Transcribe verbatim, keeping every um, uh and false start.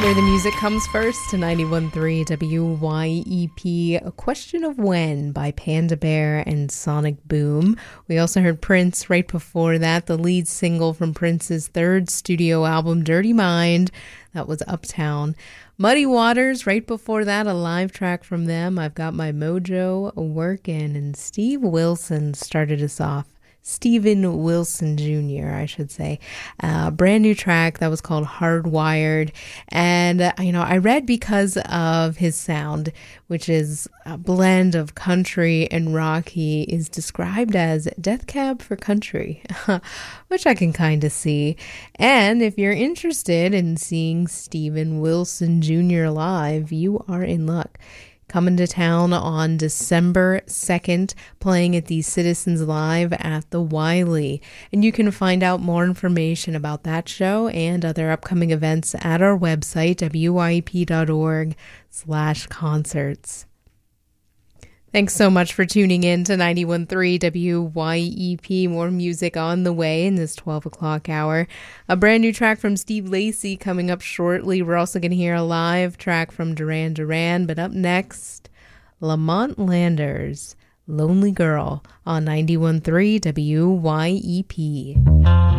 Where the music comes first to ninety-one point three W Y E P, A Question of When by Panda Bear and Sonic Boom. We also heard Prince right before that, the lead single from Prince's third studio album, Dirty Mind. That was Uptown. Muddy Waters, right before that, a live track from them, I've Got My Mojo Workin'. And Steve Wilson started us off. Steven Wilson Junior, I should say. A uh, brand new track that was called Hardwired. And, uh, you know, I read because of his sound, which is a blend of country and rock, he is described as Death Cab for Country, which I can kind of see. And if you're interested in seeing Steven Wilson Junior live, you are in luck. Coming to town on December second, playing at the Citizens Live at the Wiley. And you can find out more information about that show and other upcoming events at our website, W Y E P dot org slash concerts. Thanks so much for tuning in to ninety-one point three W Y E P. More music on the way in this twelve o'clock hour. A brand new track from Steve Lacy coming up shortly. We're also going to hear a live track from Duran Duran. But up next, Lamont Landers, Lonely Girl on ninety-one point three W Y E P.